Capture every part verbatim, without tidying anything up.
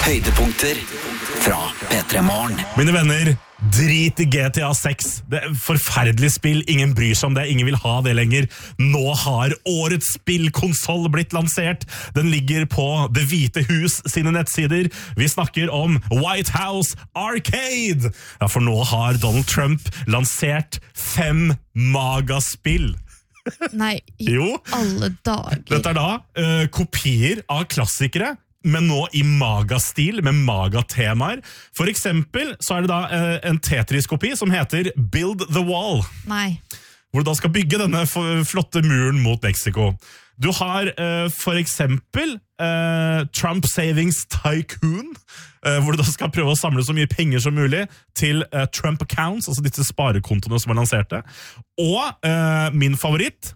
Høydepunkter fra P tre Morgen. Mine venner, drit i G T A seks. Det er forferdelig spill, ingen bryr seg om det, ingen vil ha det lenger. Nå har årets spillkonsol blitt lansert. Den ligger på Det Hvite Hus sine nettsider. Vi snakker om White House Arcade. Ja, for nå har Donald Trump lansert fem magaspill. Nei, i Jo. alle dager. Dette er da uh, kopier av klassikere, men nå i magastil, med magatemaer. For eksempel så er det da uh, en Tetris-kopi som heter Build the Wall, Nei. hvor du da skal bygge denne f- flotte muren mot Mexico. Du har uh, for eksempel uh, Trump Savings Tycoon, uh, hvor du da skal prøve å samle så mye penger som mulig til uh, Trump Accounts, altså disse sparekontoene som er lanserte. Og uh, min favoritt,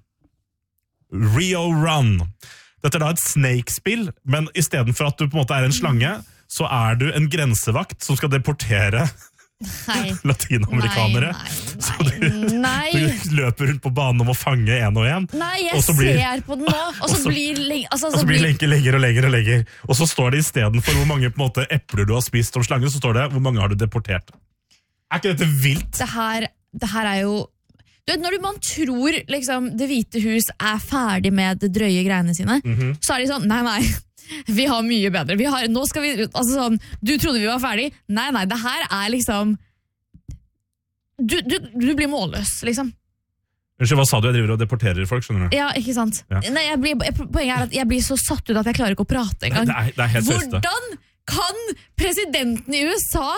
Rio Run. Dette er da et Snake-spill, men i stedet for at du på en måte er en slange, så er du en grensevakt som skal deportere Nei. latinamerikanere. Nei, Så nei, du, nei. du løper rundt på banen om å fange en og en. Nei, jeg Og så blir- ser på den nå, og så og så- blir lenge, altså, Og så blir det lenke lenger og lenger og lenger. Og så står det i stedet for hvor mange på en måte, epler du har spist om slangen, så står det hvor mange har du deportert. Er ikke dette vilt? det her, det her er jo du vet, når man tror liksom, Det Hvite Hus er ferdig med det drøye greiene sine, Mhm. så er de sånn, nei, nei, vi har mye bedre. Vi har, nå skal vi, altså sånn, du trodde vi var ferdig? Nei, nei, det her er liksom Du, du, du blir målløs, liksom. Unnskyld, hva sa du? Jeg driver og deporterer folk, skjønner du? Ja, ikke sant? Ja. Nei, jeg blir, jeg, poenget er at jeg blir så satt ut at jeg klarer ikke å prate engang. Det er, det er helt seriøst. Hvordan kan presidenten i U S A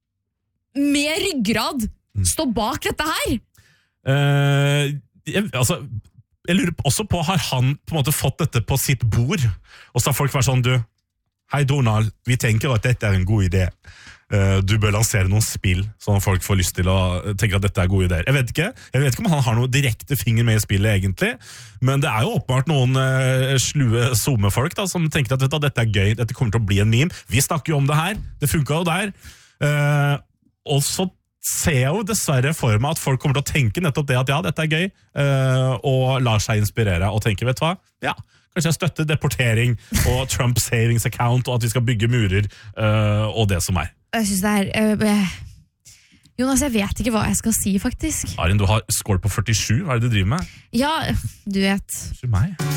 med ryggrad Mm. stå bak dette her? Eh, jeg, altså, jeg lurer også på, har han på en måte fått dette på sitt bord? Og så har folk vært sånn, du, hei Donald, vi tenker at dette er en god idé. Eh, du bør lansere noen spill, sånn at folk får lyst til å tenke at dette er gode ideer. Jeg vet ikke, jeg vet ikke om han har noe direkte finger med i spillet egentlig, men det er jo åpenbart noen uh, slue zoome-folk da, som tenker at vet du, dette er gøy, dette kommer til å bli en meme. Vi snakker jo om det her, det funket jo der. Eh, og så ser jeg jo dessverre for meg at folk kommer til å tenke nettopp det at ja, dette er gøy, uh, og lar seg inspirere og tenke, vet du hva, ja, kanskje jeg støtter deportering og Trump Savings Account og at vi skal bygge murer uh, og det som er. Jeg synes det er øh, Jonas, jeg vet ikke hva jeg skal si faktisk. Arin, du har score på førtisju, hva er det du driver med? Ja, du vet. Ikke meg.